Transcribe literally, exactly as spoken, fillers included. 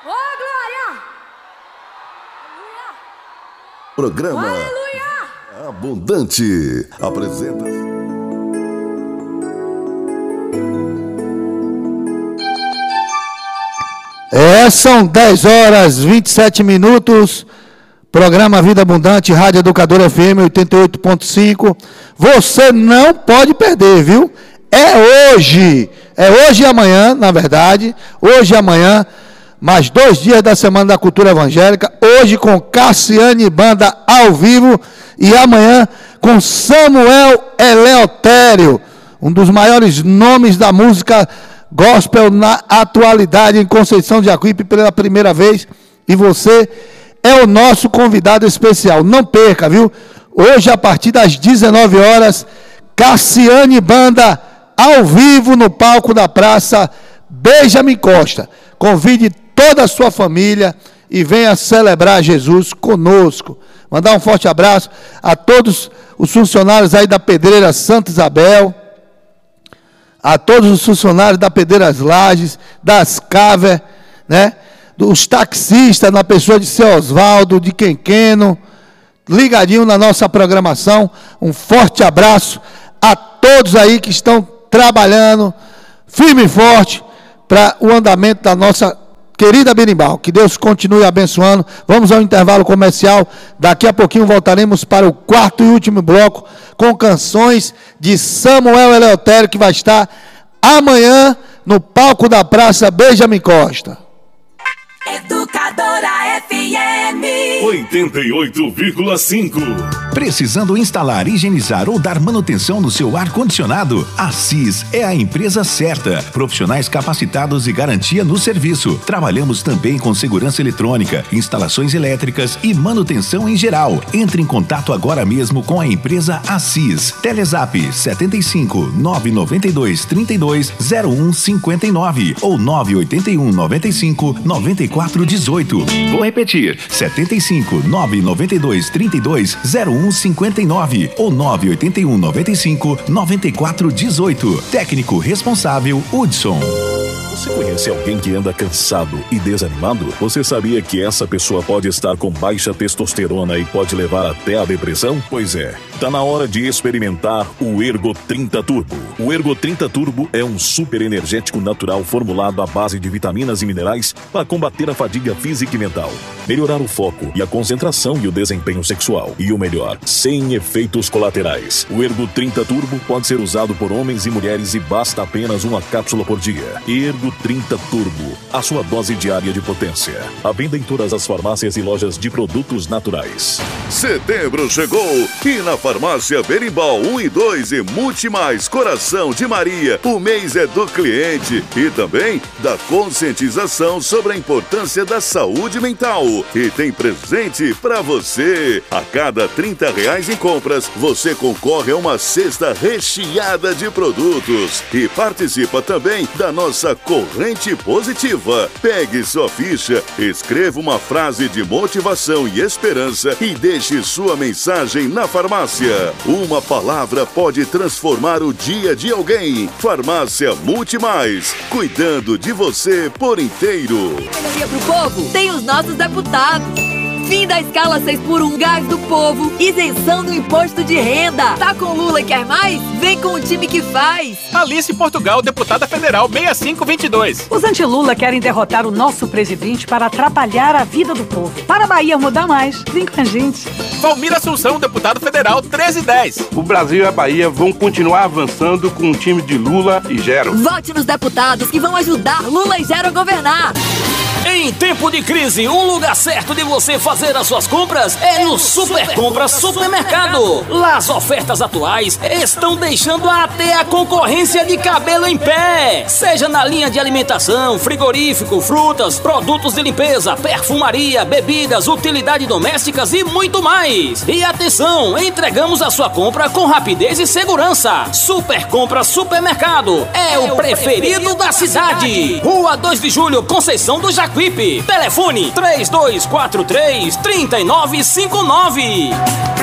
Ô, glória! Programa Aleluia! Abundante apresenta. É, são dez horas e vinte e sete minutos. Programa Vida Abundante, Rádio Educadora F M oitenta e oito ponto cinco. Você não pode perder, viu? É hoje. É hoje e amanhã, na verdade. Hoje e amanhã. Mais dois dias da Semana da Cultura Evangélica. Hoje com Cassiane Banda ao vivo. E amanhã com Samuel Eleutério, um dos maiores nomes da música gospel na atualidade em Conceição de Jacuípe pela primeira vez. E você é o nosso convidado especial. Não perca, viu? Hoje, a partir das dezenove horas, Cassiane Banda ao vivo no palco da Praça Benjamin Costa. Convide toda a sua família e venha celebrar Jesus conosco. Mandar um forte abraço a todos os funcionários aí da Pedreira Santa Isabel, a todos os funcionários da Pedreiras Lages, das Caver, né? Dos taxistas, na pessoa de seu Osvaldo, de Quenqueno, ligadinho na nossa programação. Um forte abraço a todos aí que estão trabalhando firme e forte para o andamento da nossa querida Berimbau. Que Deus continue abençoando. Vamos ao intervalo comercial. Daqui a pouquinho voltaremos para o quarto e último bloco com canções de Samuel Eleutério, que vai estar amanhã no palco da Praça Benjamin Costa. Educadora F M oitenta e oito vírgula cinco. Precisando instalar, higienizar ou dar manutenção no seu ar-condicionado? A Cis é a empresa certa. Profissionais capacitados e garantia no serviço. Trabalhamos também com segurança eletrônica, instalações elétricas e manutenção em geral. Entre em contato agora mesmo com a empresa Assis. Telezap setenta e cinco, nove noventa e dois, trinta e dois, zero um cinquenta e nove ou nove oitenta e um, noventa e cinco, noventa e quatro dezoito. Vou repetir: setenta e cinco, nove noventa e dois, trinta e dois, zero um cinquenta e nove ou nove oitenta e um, noventa e cinco, noventa e quatro dezoito. Técnico responsável Hudson. Você conhece alguém que anda cansado e desanimado? Você sabia que essa pessoa pode estar com baixa testosterona e pode levar até a depressão? Pois é, tá na hora de experimentar o Ergo trinta Turbo. O Ergo trinta Turbo é um super energético natural formulado à base de vitaminas e minerais para combater a fadiga física e mental, melhorar o foco e a concentração e o desempenho sexual. E o melhor, sem efeitos colaterais. O Ergo trinta Turbo pode ser usado por homens e mulheres e basta apenas uma cápsula por dia. Ergo trinta Turbo, a sua dose diária de potência. À venda em todas as farmácias e lojas de produtos naturais. Setembro chegou e na farmácia Berimbau um e dois e Multimais Coração de Maria, o mês é do cliente e também da conscientização sobre a importância da saúde mental. E tem presente pra você. A cada trinta reais em compras, você concorre a uma cesta recheada de produtos e participa também da nossa corrente positiva. Pegue sua ficha, escreva uma frase de motivação e esperança e deixe sua mensagem na farmácia. Uma palavra pode transformar o dia de alguém. Farmácia Multimais, cuidando de você por inteiro. Melhoria pro povo, tem os nossos deputados. Fim da escala seis por um Gás do Povo. Isenção do imposto de renda. Tá com Lula e quer mais? Vem com o time que faz. Alice Portugal, deputada federal seis cinco dois dois. Os anti-Lula querem derrotar o nosso presidente para atrapalhar a vida do povo. Para a Bahia mudar mais. Vem com a gente. Valmir Assunção, deputado federal treze dez. O Brasil e a Bahia vão continuar avançando com o time de Lula e Gero. Vote nos deputados que vão ajudar Lula e Gero a governar. Em tempo de crise, um lugar certo de você fazer as suas compras é no Super Compras Supermercado. Lá as ofertas atuais estão deixando até a concorrência de cabelo em pé. Seja na linha de alimentação, frigorífico, frutas, produtos de limpeza, perfumaria, bebidas, utilidades domésticas e muito mais. E atenção, entregamos a sua compra com rapidez e segurança. Super Compras Supermercado é o preferido da cidade. Rua dois de Julho, Conceição do Jacuípe. Telefone três dois quatro três, três nove cinco nove.